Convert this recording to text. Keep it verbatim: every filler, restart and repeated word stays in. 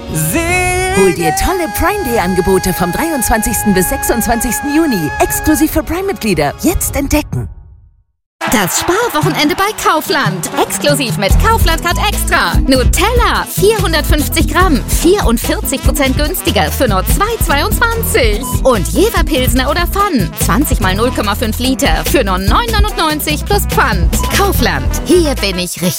Hol dir tolle Prime Day Angebote vom dreiundzwanzigsten bis sechsundzwanzigsten Juni. Exklusiv für Prime-Mitglieder. Jetzt entdecken. Das Sparwochenende bei Kaufland. Exklusiv mit Kaufland Card Extra. Nutella vierhundertfünfzig Gramm, vierundvierzig Prozent günstiger für nur zwei Euro zweiundzwanzig. Und Jever Pilsner oder Pfann, zwanzig mal null Komma fünf Liter für nur neun Euro neunundneunzig plus Pfand. Kaufland. Hier bin ich richtig.